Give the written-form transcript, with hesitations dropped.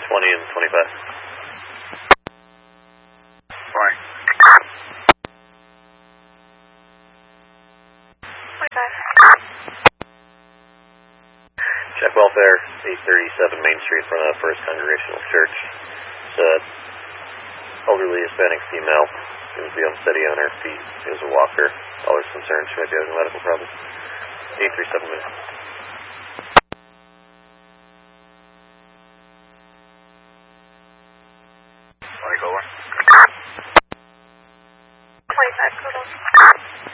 20 and 25. Fine. 25. Check welfare, 837 Main Street, front of First Congregational Church. It's an elderly Hispanic female. Seems to be unsteady on her feet. She has a walker. All her concerned, she might be having a medical problem. 837 Main.